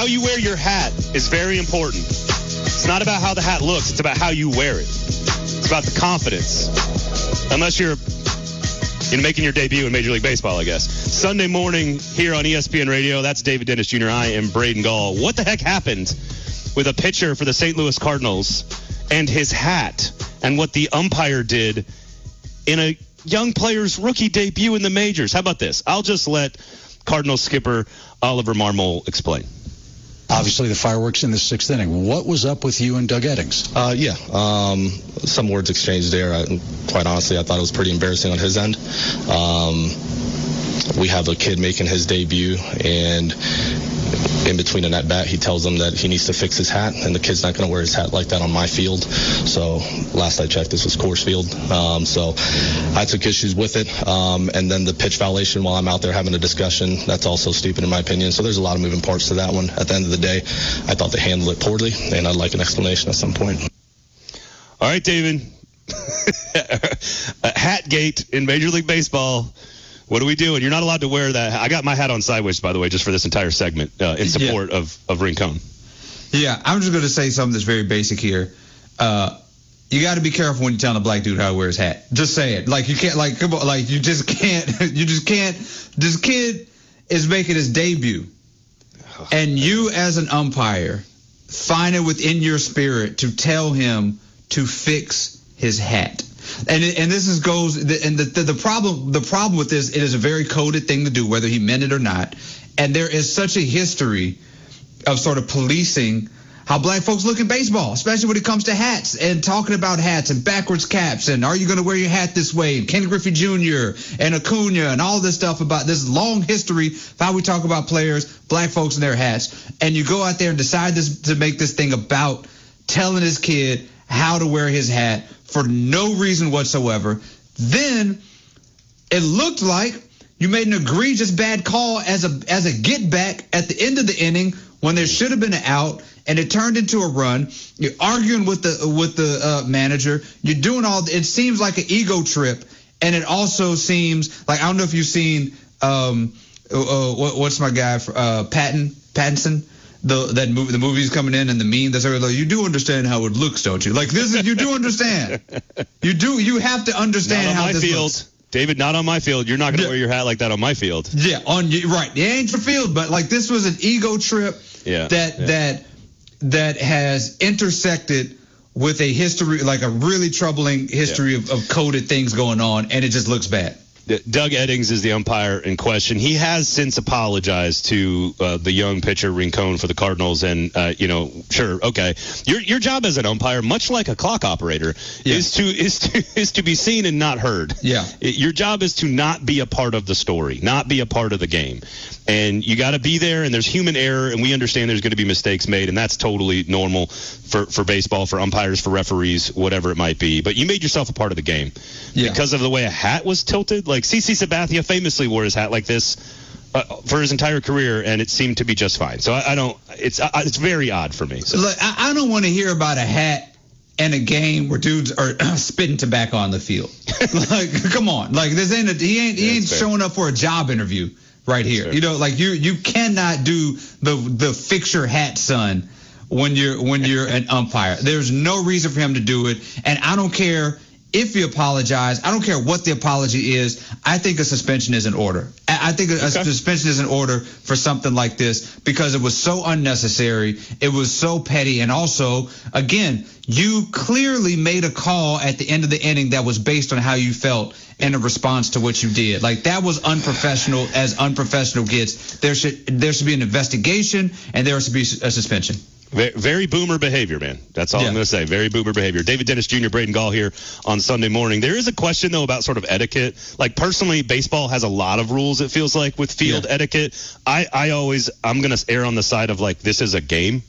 you wear your hat is very important. It's not about how the hat looks. It's about how you wear it. It's about the confidence. Unless you're making your debut in Major League Baseball, I guess. Sunday morning here on ESPN Radio. That's David Dennis Jr. I am Braden Gall. What the heck happened with a pitcher for the St. Louis Cardinals and his hat and what the umpire did in a young player's rookie debut in the majors? How about this? I'll just let Cardinals skipper Oliver Marmol explain. Obviously, the fireworks in the sixth inning. What was up with you and Doug Eddings? Some words exchanged there. Quite honestly, I thought it was pretty embarrassing on his end. We have a kid making his debut, and in between an at-bat, he tells him that he needs to fix his hat, and the kid's not going to wear his hat like that on my field. So last I checked, this was Coors Field. So I took issues with it. And then the pitch violation while I'm out there having a discussion, that's also stupid in my opinion. So there's a lot of moving parts to that one. At the end of the day, I thought they handled it poorly, and I'd like an explanation at some point. All right, David. Hatgate in Major League Baseball. What are we doing? You're not allowed to wear that. I got my hat on sideways, by the way, just for this entire segment in support of Rincon. Yeah, I'm just going to say something that's very basic here. You got to be careful when you're telling a black dude how to wear his hat. Just say it. Like, you can't, like, come on, like, you just can't. This kid is making his debut. And you, as an umpire, find it within your spirit to tell him to fix his hat. And this is goes and the problem with this, it is a very coded thing to do, whether he meant it or not. And there is such a history of sort of policing how black folks look in baseball, especially when it comes to hats and talking about hats and backwards caps and are you going to wear your hat this way? And Ken Griffey Jr. and Acuna and all this stuff about this long history of how we talk about players, black folks and their hats. And you go out there and decide to make this thing about telling this kid how to wear his hat for no reason whatsoever. Then it looked like you made an egregious bad call as a get back at the end of the inning when there should have been an out, and it turned into a run. You're arguing with the manager. You're doing it seems like an ego trip, and it also seems like, I don't know if you've seen what's my guy Pattinson. The movie's coming in and the meme that's like, you do understand how it looks, don't you? Like, this is, you do understand. You have to understand how this looks. David, not on my field. You're not going to wear your hat like that on my field. Yeah, right. It ain't your field, but like this was an ego trip that has intersected with a history, like a really troubling history of coded things going on, and it just looks bad. Doug Eddings is the umpire in question. He has since apologized to the young pitcher Rincon for the Cardinals, and sure, okay. Your job as an umpire, much like a clock operator, is to be seen and not heard. Yeah. Your job is to not be a part of the story, not be a part of the game, and you got to be there. And there's human error, and we understand there's going to be mistakes made, and that's totally normal for baseball, for umpires, for referees, whatever it might be. But you made yourself a part of the game because of the way a hat was tilted. Like CC Sabathia famously wore his hat like this for his entire career, and it seemed to be just fine. So I don't. It's very odd for me. So. Look, I don't want to hear about a hat and a game where dudes are spitting tobacco on the field. Like, come on. Like, this ain't he ain't showing up for a job interview right here. You know, like you cannot do the fix your hat, son, when you're an umpire. There's no reason for him to do it, and I don't care if you apologize. I don't care what the apology is. I think a suspension is in order. I think a suspension is in order for something like this because it was so unnecessary. It was so petty. And also, again, you clearly made a call at the end of the inning that was based on how you felt in a response to what you did. Like, that was unprofessional as unprofessional gets. There should be an investigation, and there should be a suspension. Very boomer behavior, man. That's all I'm going to say. Very boomer behavior. David Dennis Jr., Braden Gall here on Sunday morning. There is a question, though, about sort of etiquette. Like, personally, baseball has a lot of rules, it feels like, with field etiquette. I'm going to err on the side of, like, this is a game.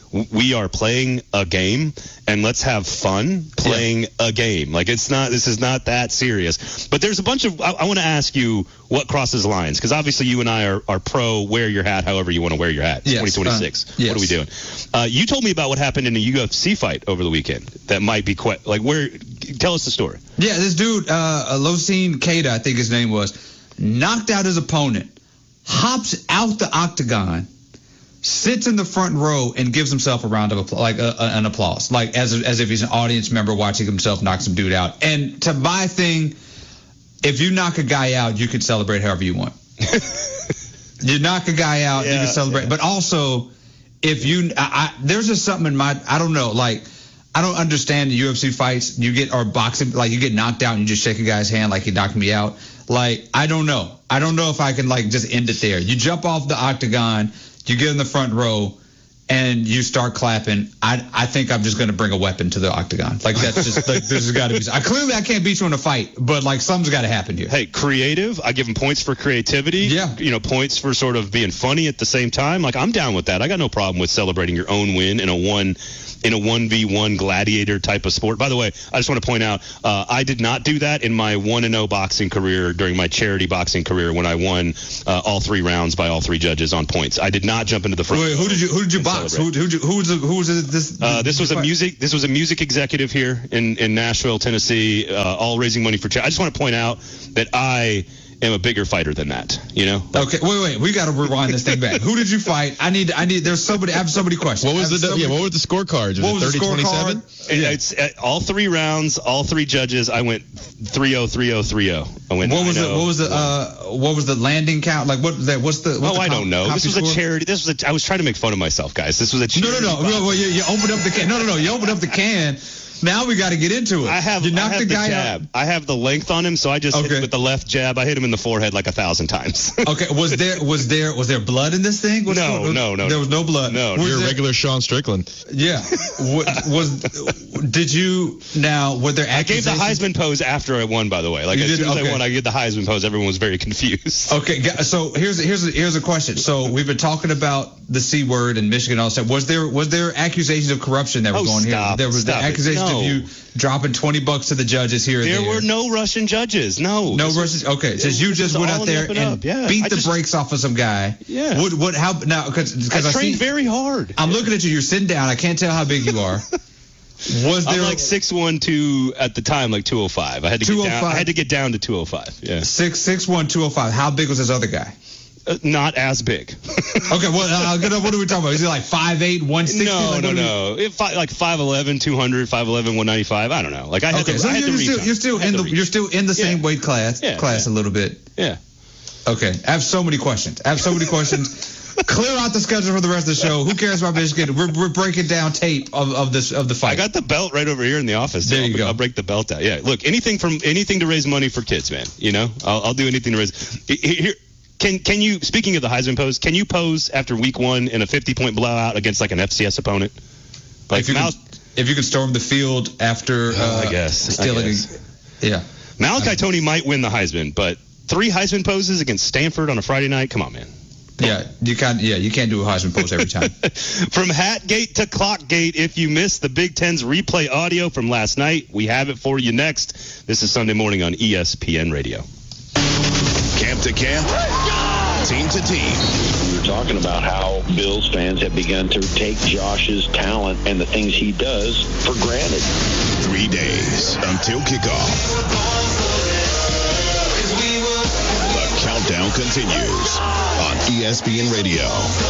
We are playing a game, and let's have fun playing a game. Like, this is not that serious. But there's a bunch of, I want to ask you what crosses lines, because obviously you and I are pro wear your hat however you want to wear your hat. 2026. What are we doing? You told me about what happened in a UFC fight over the weekend that might be quite, like, tell us the story. Yeah, this dude, Losine Keita, I think his name was, knocked out his opponent, hops out the octagon, sits in the front row and gives himself a round of applause, like an applause, like as if he's an audience member watching himself knock some dude out. And to my thing, if you knock a guy out, you can celebrate however you want. You knock a guy out, you can celebrate. But also, if you, there's just something in my, I don't know, like, I don't understand the UFC fights. Or boxing, like you get knocked out and you just shake a guy's hand like he knocked me out. Like, I don't know. I don't know if I can like just end it there. You jump off the octagon, you get in the front row, and you start clapping. I think I'm just going to bring a weapon to the octagon. Like, that's just, like, this has got to be. Clearly, I can't beat you in a fight, but, like, something's got to happen here. Hey, creative. I give him points for creativity. Yeah. You know, points for sort of being funny at the same time. Like, I'm down with that. I got no problem with celebrating your own win in a 1v1 gladiator type of sport. By the way, I just want to point out, I did not do that in my 1-0 boxing career during my charity boxing career when I won all 3 rounds by all 3 judges on points. I did not jump into the front. Wait, who did you box? Who was this? This was a music executive here in Nashville, Tennessee, all raising money for charity. I just want to point out that I am a bigger fighter than that, you know? Okay, wait. We got to rewind this thing back. Who did you fight? I need. There's somebody. I have so many questions. What was the scorecards? Was it 30-27? It's all 3 rounds, all 3 judges. I went 3-0, 3-0, 3-0. I went. What was the landing count? Like what's the? I don't know. This was a charity. I was trying to make fun of myself, guys. This was a charity. No. You opened up the can. No. You opened up the can. Now we got to get into it. You knocked the guy jab. I have the length on him, so I just hit him with the left jab. I hit him in the forehead like 1,000 times. Okay. Was there blood in this thing? No. There was no blood. No. You're a regular Sean Strickland. Yeah. Were there accusations? I gave the Heisman pose after I won, by the way. Like as soon as I won, I gave the Heisman pose. Everyone was very confused. Okay. So here's a question. So we've been talking about the C word in Michigan and all that. Was there accusations of corruption that were going here? There was the accusations of you dropping $20 to the judges here. There were no Russian judges. No Russian. Okay, so you just went out there and beat the brakes off of some guy. Yeah. How now? Because I trained very hard. I'm looking at you. You're sitting down. I can't tell how big you are. Was there? I'm like 6'1", at the time, like 205. I had to get down to 205. Yeah. 6'1", 205. How big was this other guy? Not as big. Okay, what are we talking about? Is he like 5'8", 160? No. Like 5'11", 200, 5'11", 195. I don't know. Like I had so you're still in the same weight class a little bit. Yeah. Okay. I have so many questions. Clear out the schedule for the rest of the show. Who cares about Michigan? We're breaking down tape of the fight. I got the belt right over here in the office. There you go. I'll break the belt out. Yeah. Look, anything to raise money for kids, man. You know, I'll do anything to raise. Here. Can you, speaking of the Heisman pose, can you pose after week 1 in a 50-point blowout against like an FCS opponent? Like if you can storm the field after I guess. Yeah. Malachi Tony might win the Heisman, but 3 Heisman poses against Stanford on a Friday night? Come on, man. You can't do a Heisman pose every time. From Hatgate to Clockgate, if you missed the Big Ten's replay audio from last night, we have it for you next. This is Sunday Morning on ESPN Radio. Camp to camp, team to team. We were talking about how Bills fans have begun to take Josh's talent and the things he does for granted. 3 days until kickoff. The countdown continues on ESPN Radio.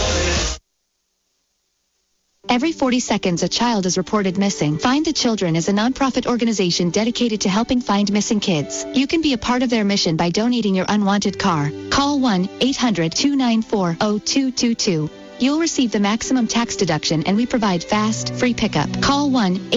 Every 40 seconds, a child is reported missing. Find the Children is a nonprofit organization dedicated to helping find missing kids. You can be a part of their mission by donating your unwanted car. Call 1-800-294-0222. You'll receive the maximum tax deduction, and we provide fast, free pickup. Call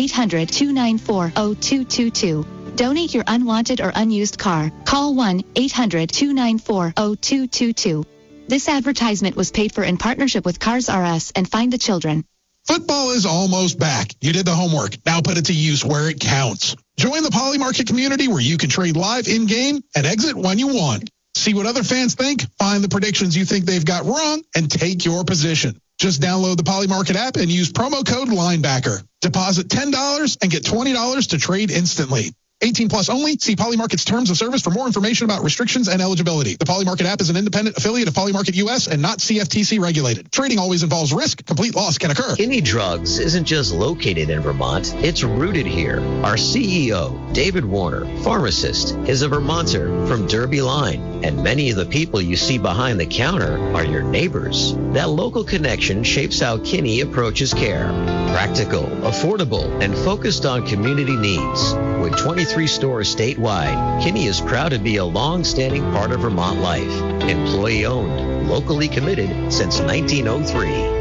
1-800-294-0222. Donate your unwanted or unused car. Call 1-800-294-0222. This advertisement was paid for in partnership with Cars R Us and Find the Children. Football is almost back. You did the homework. Now put it to use where it counts. Join the Poly Market community where you can trade live in-game and exit when you want. See what other fans think, find the predictions you think they've got wrong, and take your position. Just download the Poly Market app and use promo code Linebacker. Deposit $10 and get $20 to trade instantly. 18 plus only. See Poly Market's terms of service for more information about restrictions and eligibility. The Poly Market app is an independent affiliate of Poly Market US and not CFTC regulated. Trading always involves risk. Complete loss can occur. Kinney Drugs isn't just located in Vermont, it's rooted here. Our CEO, David Warner, pharmacist, is a Vermonter from Derby Line, and many of the people you see behind the counter are your neighbors. That local connection shapes how Kinney approaches care. Practical, affordable, and focused on community needs. With 23 stores statewide, Kinney is proud to be a long-standing part of Vermont life. Employee-owned, locally committed since 1903.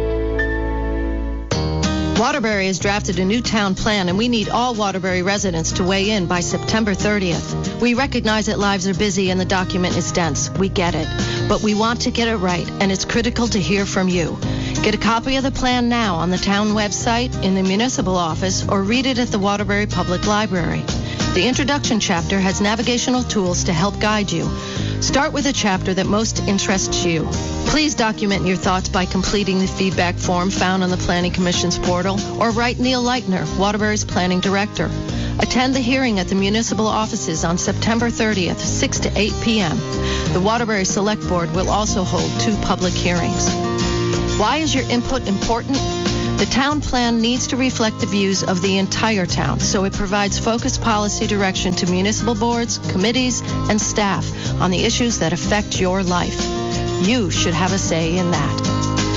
Waterbury has drafted a new town plan, and we need all Waterbury residents to weigh in by September 30th. We recognize that lives are busy and the document is dense. We get it. But we want to get it right, and it's critical to hear from you. Get a copy of the plan now on the town website, in the municipal office, or read it at the Waterbury Public Library. The introduction chapter has navigational tools to help guide you. Start with a chapter that most interests you. Please document your thoughts by completing the feedback form found on the Planning Commission's portal, or write Neil Leitner, Waterbury's Planning Director. Attend the hearing at the municipal offices on September 30th, 6 to 8 p.m. The Waterbury Select Board will also hold 2 public hearings. Why is your input important? The town plan needs to reflect the views of the entire town, so it provides focused policy direction to municipal boards, committees, and staff on the issues that affect your life. You should have a say in that.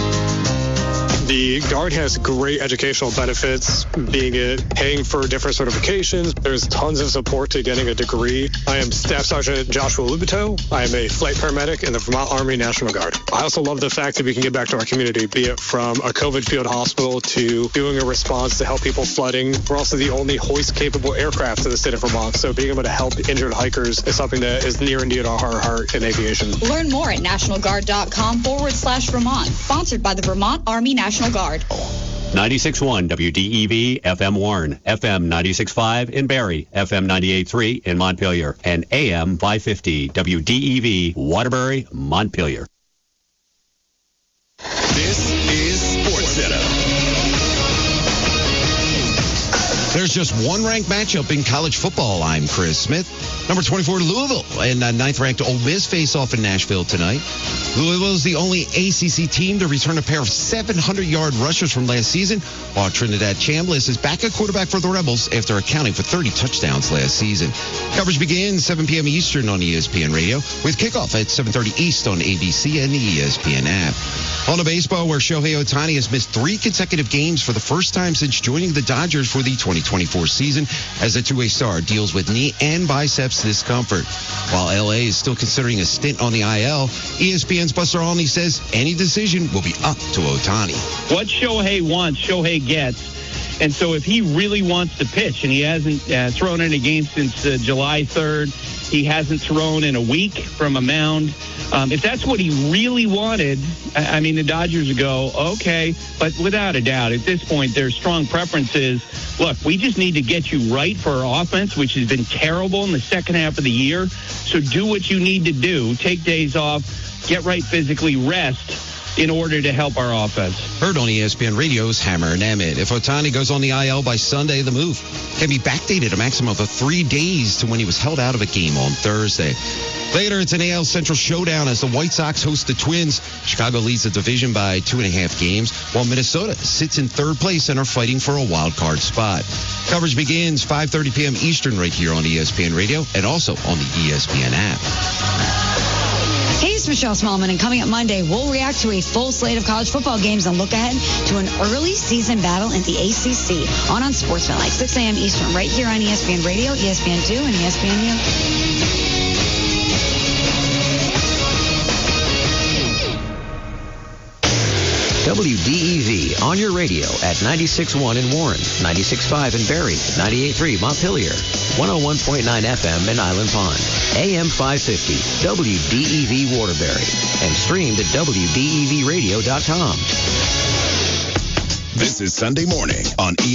The Guard has great educational benefits, being it paying for different certifications. There's tons of support to getting a degree. I am Staff Sergeant Joshua Lubito. I am a flight paramedic in the Vermont Army National Guard. I also love the fact that we can give back to our community, be it from a COVID field hospital to doing a response to help people flooding. We're also the only hoist-capable aircraft in the state of Vermont, so being able to help injured hikers is something that is near and dear to our heart in aviation. Learn more at nationalguard.com/Vermont. Sponsored by the Vermont Army National Guard. 96.1 WDEV FM Warren, FM 96.5 in Barrie, FM 98.3 in Montpelier, and AM 550 WDEV Waterbury, Montpelier. This is SportsCenter. There's just one ranked matchup in college football. I'm Chris Smith. Number 24, Louisville, and 9th-ranked Ole Miss face off in Nashville tonight. Louisville is the only ACC team to return a pair of 700-yard rushers from last season, while Trinidad Chambliss is back at quarterback for the Rebels after accounting for 30 touchdowns last season. Coverage begins 7 p.m. Eastern on ESPN Radio, with kickoff at 7:30 East on ABC and the ESPN app. On to baseball, where Shohei Ohtani has missed 3 consecutive games for the first time since joining the Dodgers for the 2024 season, as the two-way star deals with knee and biceps discomfort. While LA is still considering a stint on the IL, ESPN's Buster Olney says any decision will be up to Ohtani. What Shohei wants, Shohei gets. And so if he really wants to pitch, and he hasn't thrown in a game since July 3rd, he hasn't thrown in a week from a mound. If that's what he really wanted, I mean, the Dodgers would go, okay. But without a doubt, at this point, their strong preference is, look, we just need to get you right for our offense, which has been terrible in the second half of the year. So do what you need to do. Take days off, get right physically, rest, in order to help our offense. Heard on ESPN Radio's Hammer and Emmett. If Ohtani goes on the IL by Sunday, the move can be backdated a maximum of 3 days to when he was held out of a game on Thursday. Later, it's an AL Central showdown as the White Sox host the Twins. Chicago leads the division by 2.5 games, while Minnesota sits in 3rd place and are fighting for a wild card spot. Coverage begins 5:30 p.m. Eastern right here on ESPN Radio and also on the ESPN app. Hey, it's Michelle Smallman, and coming up Monday, we'll react to a full slate of college football games and look ahead to an early season battle in the ACC on Sportsman, like 6 a.m. Eastern, right here on ESPN Radio, ESPN2, and ESPNU. WDEV on your radio at 96.1 in Warren, 96.5 in Barrie, 98.3 Montpelier, 101.9 FM in Island Pond, AM 550, WDEV Waterbury, and streamed at WDEVradio.com. This is Sunday morning on